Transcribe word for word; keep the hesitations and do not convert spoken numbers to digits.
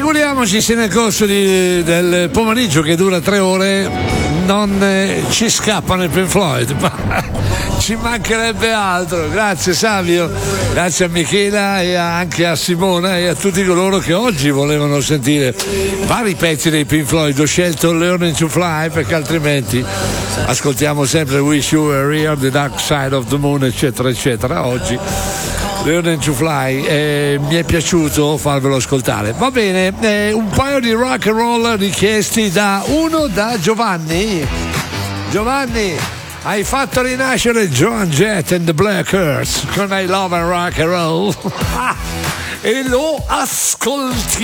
Figuriamoci se nel corso di, del pomeriggio, che dura tre ore, non eh, ci scappano i Pink Floyd, ma ci mancherebbe altro. Grazie Savio, grazie a Michela e anche a Simona e a tutti coloro che oggi volevano sentire vari pezzi dei Pink Floyd. Ho scelto Learning to Fly perché altrimenti ascoltiamo sempre Wish You Were Here, The Dark Side of the Moon, eccetera eccetera. Oggi Learning to Fly, eh, mi è piaciuto farvelo ascoltare. Va bene, eh, un paio di rock and roll richiesti da uno da Giovanni. Giovanni, hai fatto rinascere Joan Jett and the Black Earth con I Love and Rock and Roll e lo ascolti.